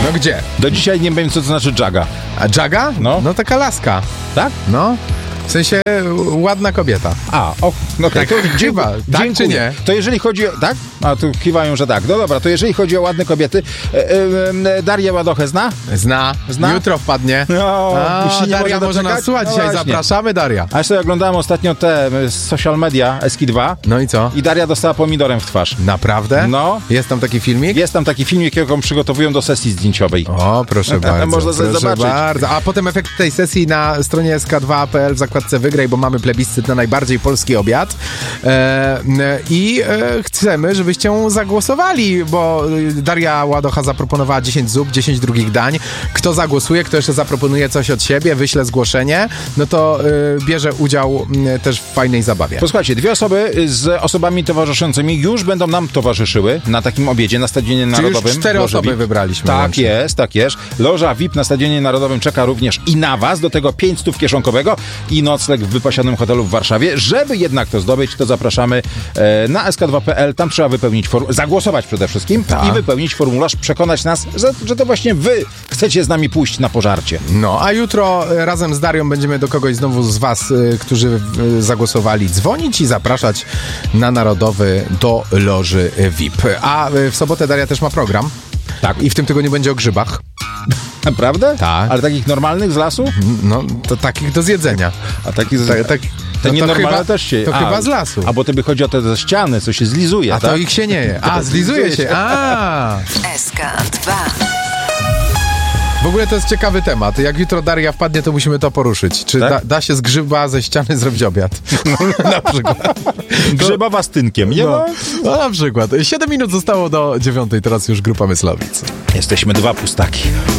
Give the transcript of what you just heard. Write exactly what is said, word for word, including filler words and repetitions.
No gdzie? Do dzisiaj nie wiem, co to znaczy dżaga. A dżaga? No. No taka laska. Tak? No. W sensie ładna kobieta. A, o, no okay. Tak, chyba. Tak czy nie? To jeżeli chodzi o... Tak? A tu kiwają, że tak. No dobra, to jeżeli chodzi o ładne kobiety, e, e, Darię Ładochę zna? Zna. Zna? Jutro wpadnie. No, A, już się nie Daria może nas słuchać no dzisiaj. właśnie. Zapraszamy, Daria. A ja sobie oglądałem ostatnio te social media, Eski dwa. No i co? I Daria dostała pomidorem w twarz. Naprawdę? No. Jest tam taki filmik? Jest tam taki filmik, jaką przygotowują do sesji zdjęciowej. O, proszę bardzo. Można sobie proszę zobaczyć. bardzo. A potem efekt tej sesji na stronie es ka dwa kropka pe el w zakładce Wygraj, bo mamy plebiscyt na najbardziej polski obiad. E, I e, chcemy, żebyście zagłosowali, bo Daria Ładocha zaproponowała dziesięć zup, dziesięć drugich dań. Kto zagłosuje, kto jeszcze zaproponuje coś od siebie, wyśle zgłoszenie, no to e, bierze udział e, też w fajnej zabawie. Posłuchajcie, dwie osoby z osobami towarzyszącymi już będą nam towarzyszyły na takim obiedzie na Stadionie Narodowym. Czyli już cztery Loże osoby V I P. wybraliśmy. Tak łącznie. jest, tak jest. Loża V I P na Stadionie Narodowym czeka również i na was, do tego pięć stów kieszonkowego i nocleg w wypasionym hotelu w Warszawie. Żeby jednak to zdobyć, to zapraszamy e, na es ka dwa kropka pe el. Tam trzeba wypełnić form- zagłosować przede wszystkim tak. i wypełnić formularz, przekonać nas, że, że to właśnie wy chcecie z nami pójść na pożarcie. No, a jutro e, razem z Darią będziemy do kogoś znowu z was, e, którzy e, zagłosowali, dzwonić i zapraszać na Narodowy do Loży V I P. A e, w sobotę Daria też ma program. Tak. I w tym tygodniu będzie o grzybach. Naprawdę? Tak. Ale takich normalnych z lasu? No, to takich do zjedzenia. A takich z... Tak, tak, Te no nienormalne chyba, też się... To a, chyba z lasu. A bo tobie chodzi o te ze ściany, co się zlizuje, A tak? to ich się nie je. A, zlizuje się. A. es ka dwa. W ogóle to jest ciekawy temat. Jak jutro Daria wpadnie, to musimy to poruszyć. Czy Tak? da, da się z grzyba ze ściany zrobić obiad? Na przykład. Grzybowa z tynkiem, nie? No, no na przykład. Siedem minut zostało do dziewiątej, teraz już grupa Myslowic. Jesteśmy dwa pustaki.